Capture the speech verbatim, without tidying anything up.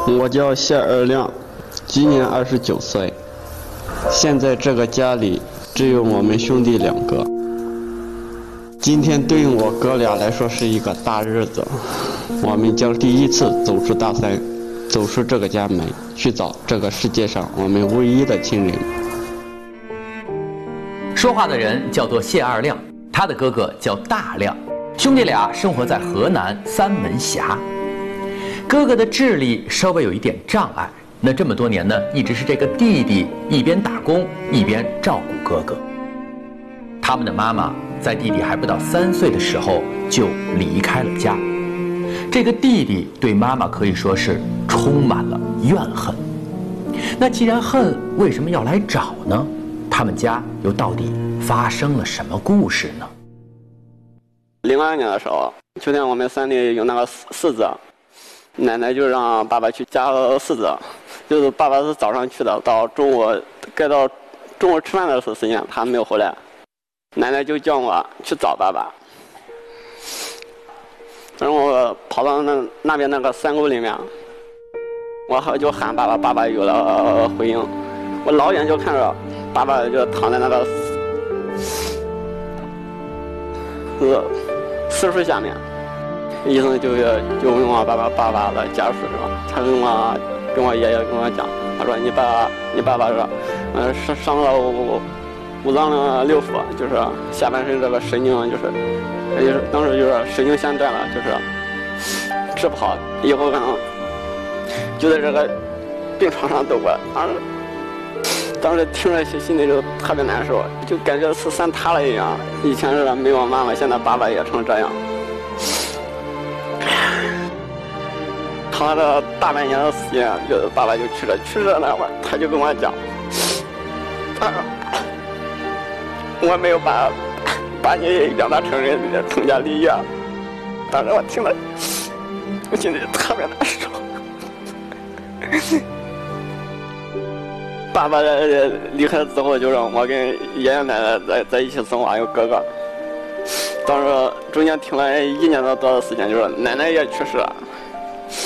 我叫谢二亮，今年二十九岁。现在这个家里只有我们兄弟两个。今天对于我哥俩来说是一个大日子，我们将第一次走出大山，走出这个家门，去找这个世界上我们唯一的亲人。 说话的人叫做谢二亮，他的哥哥叫大亮，兄弟俩生活在河南三门峡。哥哥的智力稍微有一点障碍，那这么多年呢，一直是这个弟弟一边打工一边照顾哥哥。他们的妈妈在弟弟还不到三岁的时候就离开了家，这个弟弟对妈妈可以说是充满了怨恨。那既然恨，为什么要来找呢？他们家又到底发生了什么故事呢？ 零二年的时候，秋天我们山里有那个柿子，奶奶就让爸爸去夹柿子，就是爸爸是早上去的，到中午该到中午吃饭的时间他没有回来，奶奶就叫我去找爸爸。然后我跑到那那边那个山沟里面，我就喊爸爸，爸爸有了回应。我老远就看着爸爸就躺在那个是柿树下面，医生就就问我爸爸爸爸的家属是吧？他跟我跟我爷爷跟我讲，他说你爸你爸爸是呃伤伤了五五脏六腑，就是下半身这个神经就是就是当时就是神经线断了，就是治不好，以后可能就在这个病床上度过。当时当时听着心里就特别难受，就感觉是山塌了一样。以前是没有妈妈，现在爸爸也成这样。躺了大半年的时间，就爸爸就去了，去了那会儿他就跟我讲，他说我没有把把你养大成人，成家立业。当时我听了，我心里特别难受。爸爸离开之后，就让我跟爷爷奶奶在在一起生活，还有哥哥。当时中间停了一年多的时间，就是奶奶也去世了。